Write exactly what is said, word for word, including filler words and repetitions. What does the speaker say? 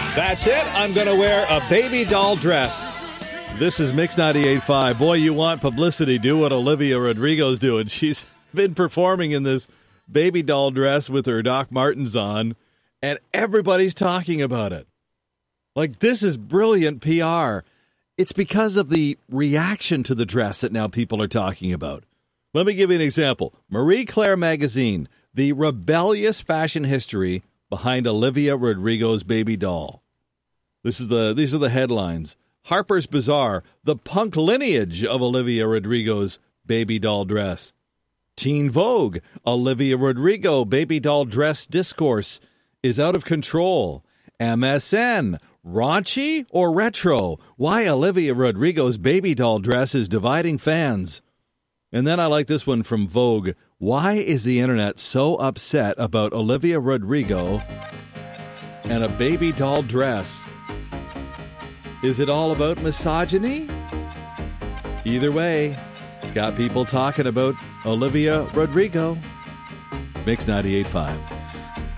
That's it. I'm going to wear a baby doll dress. This is Mix ninety-eight point five. Boy, you want publicity. Do what Olivia Rodrigo's doing. She's been performing in this baby doll dress with her Doc Martens on, and everybody's talking about it. Like, this is brilliant P R. It's because of the reaction to the dress that now people are talking about. Let me give you an example. Marie Claire magazine, the rebellious fashion history behind Olivia Rodrigo's baby doll. This is the these are the headlines. Harper's Bazaar, the punk lineage of Olivia Rodrigo's baby doll dress. Teen Vogue, Olivia Rodrigo baby doll dress discourse is out of control. M S N, raunchy or retro? Why Olivia Rodrigo's baby doll dress is dividing fans. And then I like this one from Vogue. Why is the internet so upset about Olivia Rodrigo and a baby doll dress? Is it all about misogyny? Either way, it's got people talking about Olivia Rodrigo. Mix ninety-eight point five.